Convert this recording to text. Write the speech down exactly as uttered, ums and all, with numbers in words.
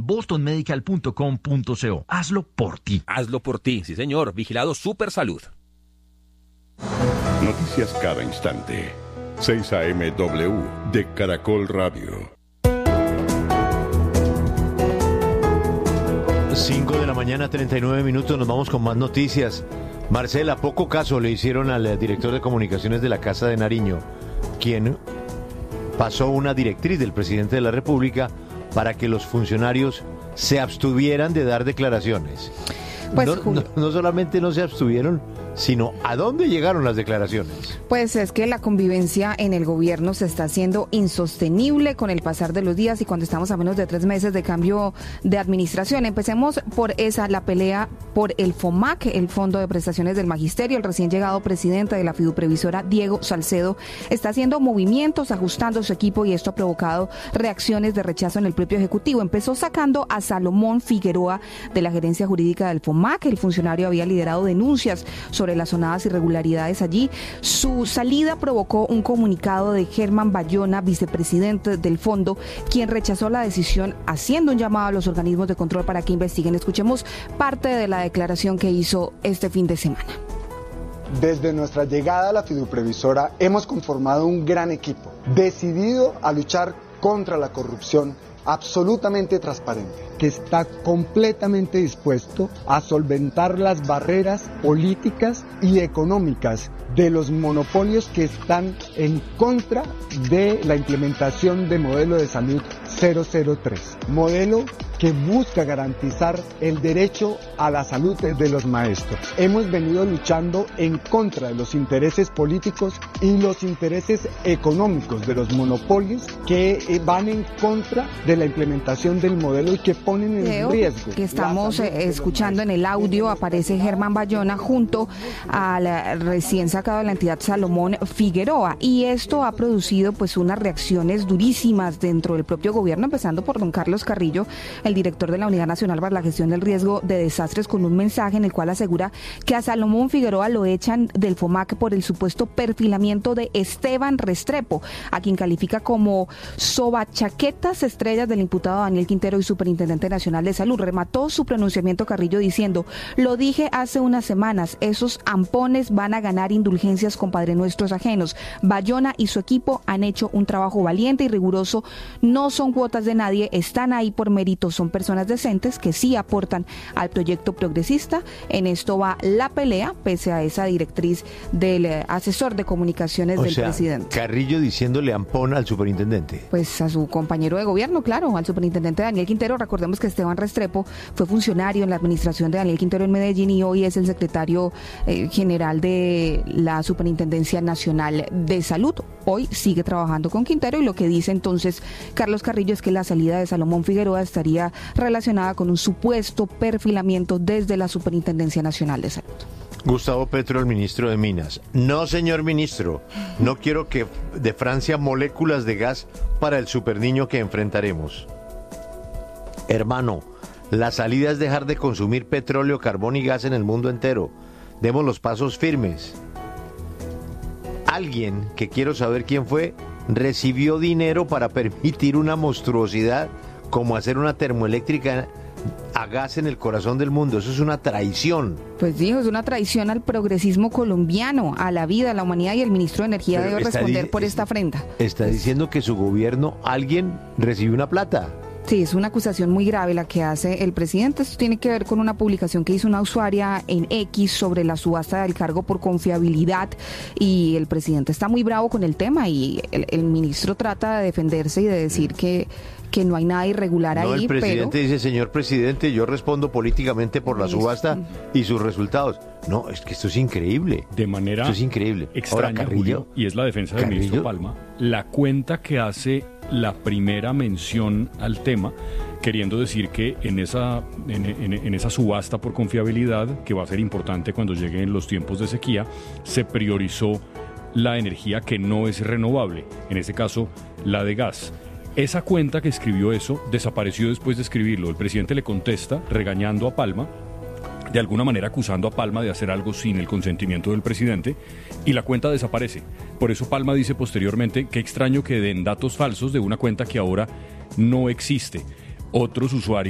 boston medical punto com punto co. Hazlo por ti. Hazlo por ti, sí señor. Vigilado Supersalud. Noticias cada instante. seis A M W de Caracol Radio. cinco de la mañana, treinta y nueve minutos, nos vamos con más noticias. Marcela, poco caso le hicieron al director de comunicaciones de la Casa de Nariño, quien pasó una directriz del presidente de la República para que los funcionarios se abstuvieran de dar declaraciones. Pues, no, no, no solamente no se abstuvieron, sino ¿a dónde llegaron las declaraciones? Pues es que la convivencia en el gobierno se está haciendo insostenible con el pasar de los días y cuando estamos a menos de tres meses de cambio de administración. Empecemos por esa, la pelea por el FOMAC, el Fondo de Prestaciones del Magisterio. El recién llegado presidente de la fiduprevisora, Diego Salcedo, está haciendo movimientos, ajustando su equipo y esto ha provocado reacciones de rechazo en el propio Ejecutivo. Empezó sacando a Salomón Figueroa de la gerencia jurídica del FOMAC. El funcionario había liderado denuncias sobre las sonadas irregularidades allí. Su salida provocó un comunicado de Germán Bayona, vicepresidente del fondo, quien rechazó la decisión, haciendo un llamado a los organismos de control para que investiguen. Escuchemos parte de la declaración que hizo este fin de semana. Desde nuestra llegada a la fiduprevisora hemos conformado un gran equipo, decidido a luchar contra la corrupción, absolutamente transparente, que está completamente dispuesto a solventar las barreras políticas y económicas de los monopolios que están en contra de la implementación de modelo de salud cero cero tres, modelo que busca garantizar el derecho a la salud de los maestros. Hemos venido luchando en contra de los intereses políticos y los intereses económicos de los monopolios que van en contra de la implementación del modelo y que ponen en Creo riesgo. Que estamos eh, escuchando en el audio, aparece Germán Bayona junto al recién sacado de la entidad Salomón Figueroa, y esto ha producido pues unas reacciones durísimas dentro del propio gobierno, empezando por don Carlos Carrillo, el director de la Unidad Nacional para la Gestión del Riesgo de Desastres, con un mensaje en el cual asegura que a Salomón Figueroa lo echan del FOMAC por el supuesto perfilamiento de Esteban Restrepo, a quien califica como sobachaquetas estrellas del imputado Daniel Quintero y superintendente nacional de salud. Remató su pronunciamiento Carrillo diciendo: lo dije hace unas semanas, esos ampones van a ganar indulgencias con padre nuestros ajenos. Bayona y su equipo han hecho un trabajo valiente y riguroso, no son cuotas de nadie, están ahí por mérito, son personas decentes que sí aportan al proyecto progresista. En esto va la pelea, pese a esa directriz del eh, asesor de comunicaciones o del sea, presidente. Carrillo diciéndole ampón al superintendente. Pues a su compañero de gobierno, claro, al superintendente Daniel Quintero. Recordemos que Esteban Restrepo fue funcionario en la administración de Daniel Quintero en Medellín y hoy es el secretario eh, general de la Superintendencia Nacional de Salud. Hoy sigue trabajando con Quintero y lo que dice entonces Carlos Carrillo es que la salida de Salomón Figueroa estaría relacionada con un supuesto perfilamiento desde la Superintendencia Nacional de Salud. Gustavo Petro, el ministro de Minas. No, señor ministro, no quiero que de Francia moléculas de gas para el superniño que enfrentaremos. Hermano, la salida es dejar de consumir petróleo, carbón y gas en el mundo entero. Demos los pasos firmes. Alguien, que quiero saber quién fue, recibió dinero para permitir una monstruosidad como hacer una termoeléctrica a gas en el corazón del mundo. Eso es una traición. Pues dijo, es una traición al progresismo colombiano, a la vida, a la humanidad, y el ministro de Energía Pero debe responder di- por esta afrenta. Está diciendo que su gobierno, alguien recibió una plata. Sí, es una acusación muy grave la que hace el presidente. Esto tiene que ver con una publicación que hizo una usuaria en X sobre la subasta del cargo por confiabilidad, y el presidente está muy bravo con el tema y el, el ministro trata de defenderse y de decir que, que no hay nada irregular No, ahí. el presidente pero... dice: señor presidente, yo respondo políticamente por la subasta y sus resultados. No, es que esto es increíble. De manera esto es increíble. extraña, Ahora, Carrillo, Julio, y es la defensa del Carrillo, ministro Palma, la cuenta que hace la primera mención al tema, queriendo decir que en esa, en, en, en esa subasta por confiabilidad, que va a ser importante cuando lleguen los tiempos de sequía, se priorizó la energía que no es renovable, en este caso la de gas. Esa cuenta que escribió eso desapareció después de escribirlo. El presidente le contesta regañando a Palma, de alguna manera acusando a Palma de hacer algo sin el consentimiento del presidente, y la cuenta desaparece. Por eso Palma dice posteriormente: qué extraño que den datos falsos de una cuenta que ahora no existe. Otros usuarios